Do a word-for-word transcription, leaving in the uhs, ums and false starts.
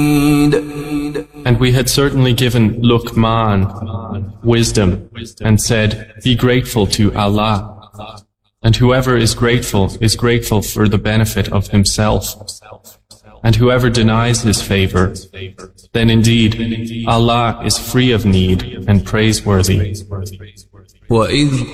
And we had certainly given Luqman wisdom and said, be grateful to Allah. And whoever is grateful is grateful for the benefit of himself. And whoever denies his favor, then indeed Allah is free of need and praiseworthy. وَإِذْ